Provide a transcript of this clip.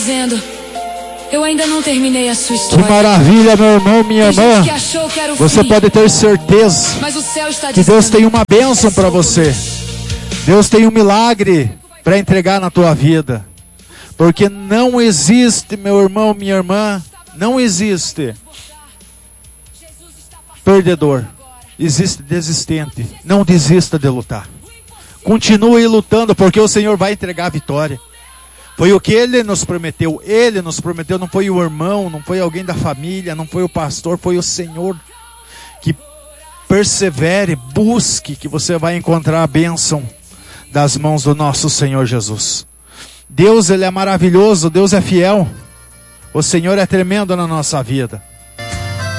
dizendo: eu ainda não terminei a sua Que história. maravilha, meu irmão, minha Tem irmã. gente que achou que era o Você fim, pode ter certeza mas o céu está que dizendo: Deus tem uma bênção para você. Deus tem um milagre para entregar na tua vida. Porque não existe, meu irmão, minha irmã, não existe perdedor. Existe desistente. Não desista de lutar. Continue lutando, porque o Senhor vai entregar a vitória. Foi o que Ele nos prometeu. Ele nos prometeu, não foi o irmão, não foi alguém da família, não foi o pastor, foi o Senhor. Que persevere, busque, que você vai encontrar a bênção das mãos do nosso Senhor Jesus. Deus, Ele é maravilhoso, Deus é fiel. O Senhor é tremendo na nossa vida.